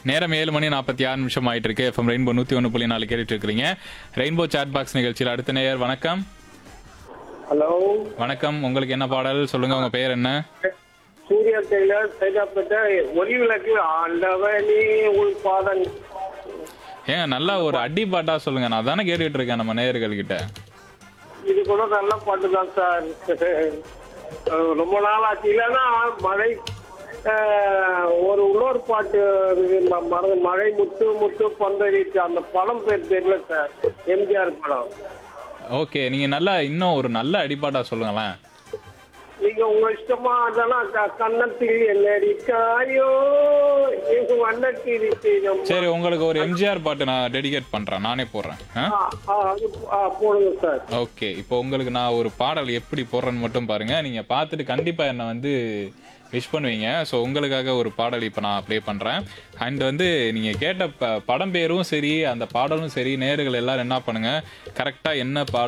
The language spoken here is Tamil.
நேரம் 7:46 ஆயிட்டு இருக்கு. எஃப்எம் ரெயின்போ 101.4 கேட்டுட்டு இருக்கிறீங்க. ரெயின்போ சாட் பாக்ஸ் நிகழ்ச்சியில் அடுத்த நேயர். வணக்கம். ஹலோ, வணக்கம். உங்களுக்கு என்ன பாடல் சொல்லுங்க. உங்க பெயர் என்ன? சூர்யா டெய்லர் சைதாப்பேட்டை. ஒளி விளக்கு ஆண்டவனே உள் பாதன். ஏங்க நல்லா ஒரு அடி பாட்டா சொல்லுங்க. நான் தானே கேட்டுட்டு இருக்கேன் நம்ம நேயர்கள் கிட்ட. இது கூட நல்ல பாட்டு தான் சார். ரொம்ப நாள் ஆச்சு. இல்லைன்னா மழை ஒரு இன்னொரு பாட்டு இருக்கு, மறந்து மழை முத்து முத்து பந்தரிச்சு, அந்த படம் பேர் தெரியல சார். எம்ஜிஆர் படம். ஓகே, நீங்க நல்லா இன்னும் ஒரு நல்ல அடிப்பாட்டா சொல்லுங்களேன். நீங்க உங்க இஷ்டமா அதெல்லாம் கன்னத்தில் என்னடி காயோ வண்ணக்கிரி செய்தோம். சரி, உங்களுக்கு ஒரு எம்ஜிஆர் பாட்டு நான் டெடிகேட் பண்றேன். நானே போடுறேன். போடுங்க சார். ஓகே, இப்போ உங்களுக்கு நான் ஒரு பாடல் எப்படி போடுறேன்னு மட்டும் பாருங்க. நீங்க பார்த்துட்டு கண்டிப்பா என்ன வந்து விஷ் பண்ணுவீங்க. ஸோ உங்களுக்காக ஒரு பாடல் இப்போ நான் ப்ளே பண்ணுறேன். அண்ட் வந்து நீங்கள் கேட்ட படம் பேரும் சரி, அந்த பாடலும் சரி, நேயர்கள் எல்லாரும் என்ன பண்ணுங்க, கரெக்டாக என்ன பாடல்